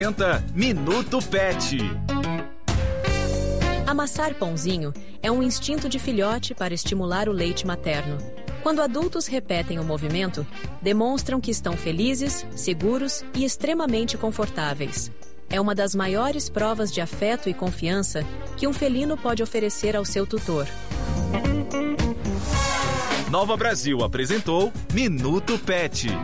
Minuto Pet. Amassar pãozinho é um instinto de filhote para estimular o leite materno. Quando adultos repetem o movimento, demonstram que estão felizes, seguros e extremamente confortáveis. É uma das maiores provas de afeto e confiança que um felino pode oferecer ao seu tutor. Nova Brasil apresentou Minuto Pet.